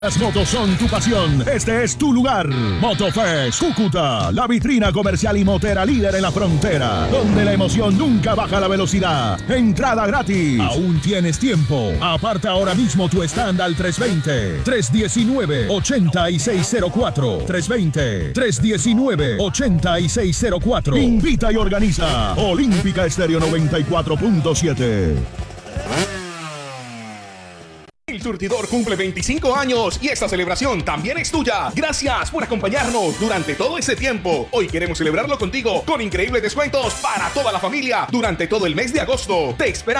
Las motos son tu pasión. Este es tu lugar. Motofest Cúcuta, la vitrina comercial y motera líder en la frontera, donde la emoción nunca baja la velocidad. Entrada gratis. Aún tienes tiempo. Aparta ahora mismo tu stand al 320-319-8604. 320-319-8604. Invita y organiza Olímpica Estéreo 94.7. El Surtidor cumple 25 años y esta celebración también es tuya. Gracias por acompañarnos durante todo ese tiempo. Hoy queremos celebrarlo contigo con increíbles descuentos para toda la familia durante todo el mes de agosto. Te esperamos.